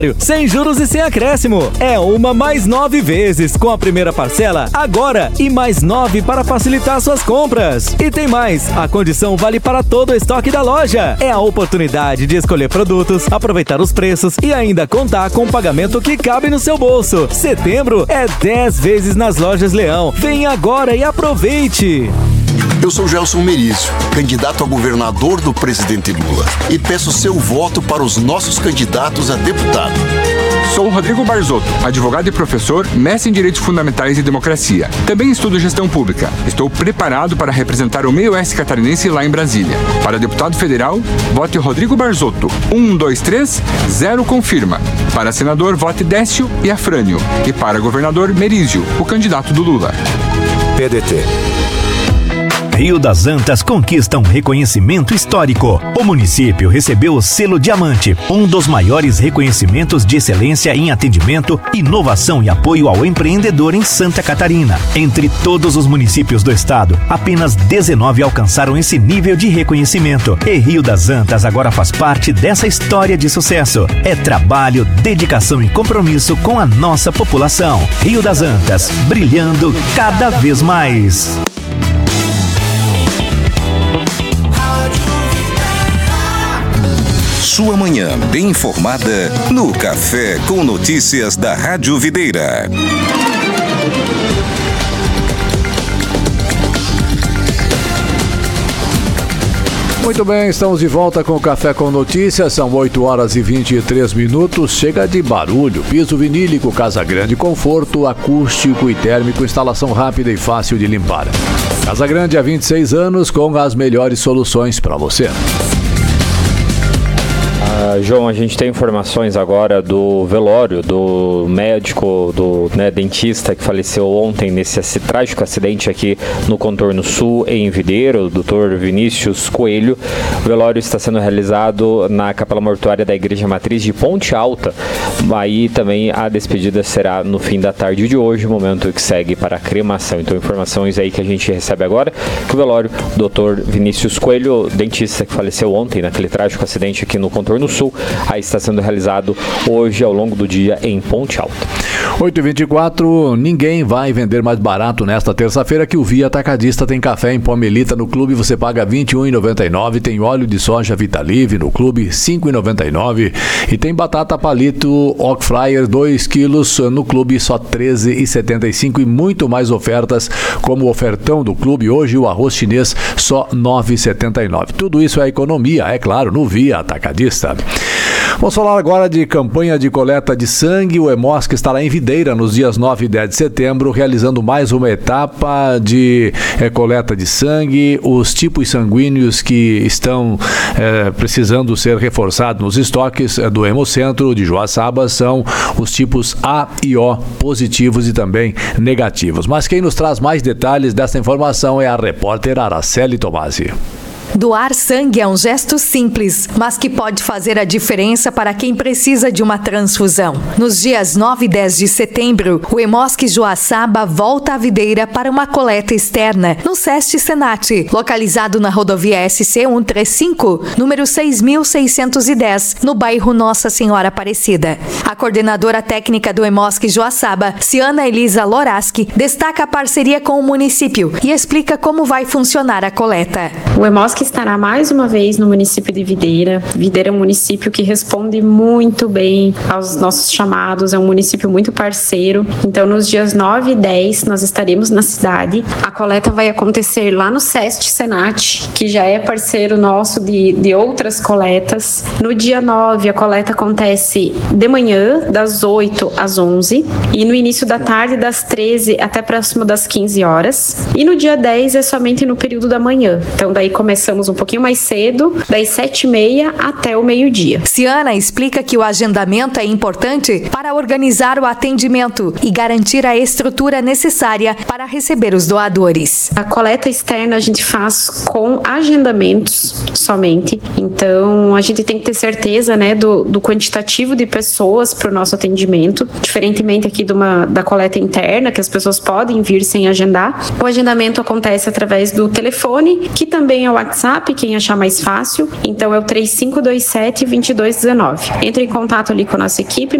Sem juros e sem acréscimo. É uma mais 9 vezes com a primeira parcela agora e mais 9 para facilitar suas compras. E tem mais, a condição vale para todo o estoque da loja. É a oportunidade de escolher produtos, aproveitar os preços e ainda contar com um pagamento que cabe no seu bolso. Setembro é 10 vezes nas lojas Leão. Vem agora e aproveite. Eu sou Gelson Merizio, candidato a governador do presidente Lula, e peço seu voto para os nossos candidatos a deputado. Sou Rodrigo Barzotto, advogado e professor, mestre em Direitos Fundamentais e Democracia. Também estudo Gestão Pública. Estou preparado para representar o meio oeste catarinense lá em Brasília. Para deputado federal, vote Rodrigo Barzotto. 123-0 confirma. Para senador, vote Décio e Afrânio. E para governador, Merizio, o candidato do Lula. PDT. Rio das Antas conquista um reconhecimento histórico. O município recebeu o selo Diamante, um dos maiores reconhecimentos de excelência em atendimento, inovação e apoio ao empreendedor em Santa Catarina. Entre todos os municípios do estado, apenas 19 alcançaram esse nível de reconhecimento. E Rio das Antas agora faz parte dessa história de sucesso. É trabalho, dedicação e compromisso com a nossa população. Rio das Antas, brilhando cada vez mais. Sua manhã bem informada no Café com Notícias da Rádio Videira. Muito bem, estamos de volta com o Café com Notícias, são 8 horas e 23 minutos, chega de barulho, piso vinílico, Casa Grande, conforto, acústico e térmico, instalação rápida e fácil de limpar. Casa Grande há 26 anos com as melhores soluções para você. João, a gente tem informações agora do velório do médico, do dentista que faleceu ontem nesse trágico acidente aqui no Contorno Sul, em Videira, o Dr. Vinícius Coelho. O velório está sendo realizado na Capela Mortuária da Igreja Matriz de Ponte Alta. Aí também a despedida será no fim da tarde de hoje, momento que segue para a cremação. Então, informações aí que a gente recebe agora, que o velório do Dr. Vinícius Coelho, dentista que faleceu ontem naquele trágico acidente aqui no Contorno Sul, aí está sendo realizado hoje ao longo do dia em Ponte Alta. 8h24, ninguém vai vender mais barato nesta terça-feira que o Via Atacadista. Tem café em pó Melita no clube, você paga R$ 21,99, tem óleo de soja Vitalive no clube, R$ 5,99 e tem batata palito Oak Fryer 2 quilos no clube, só R$ 13,75 e muito mais ofertas como o ofertão do clube, hoje o arroz chinês só R$ 9,79. Tudo isso é economia, é claro, no Via Atacadista. Vamos falar agora de campanha de coleta de sangue. O Hemosc estará em Videira nos dias 9 e 10 de setembro, realizando mais uma etapa de coleta de sangue. Os tipos sanguíneos que estão precisando ser reforçados nos estoques do Hemocentro de Joaçaba são os tipos A e O positivos e também negativos. Mas quem nos traz mais detalhes dessa informação é a repórter Araceli Tomasi. Doar sangue é um gesto simples, mas que pode fazer a diferença para quem precisa de uma transfusão. Nos dias 9 e 10 de setembro, o Hemosc Joaçaba volta à Videira para uma coleta externa, no SESC Senat, localizado na rodovia SC 135, número 6.610, no bairro Nossa Senhora Aparecida. A coordenadora técnica do Hemosc Joaçaba, Ciana Elisa Loraski, destaca a parceria com o município e explica como vai funcionar a coleta. O Hemosc estará mais uma vez no município de Videira. Videira é um município que responde muito bem aos nossos chamados, é um município muito parceiro. Então, nos dias 9 e 10, nós estaremos na cidade. A coleta vai acontecer lá no SESC Senat, que já é parceiro nosso de outras coletas. No dia 9, a coleta acontece de manhã, das 8 às 11, e no início da tarde, das 13 até próximo das 15 horas. E no dia 10 é somente no período da manhã. Então, daí começamos um pouquinho mais cedo, das 7h30 até o meio-dia. Ciana explica que o agendamento é importante para organizar o atendimento e garantir a estrutura necessária para receber os doadores. A coleta externa a gente faz com agendamentos somente, então a gente tem que ter certeza, né, do quantitativo de pessoas para o nosso atendimento, diferentemente aqui da coleta interna, que as pessoas podem vir sem agendar. O agendamento acontece através do telefone, que também é o WhatsApp WhatsApp, quem achar mais fácil. Então é o 3527-2219. Entre em contato ali com a nossa equipe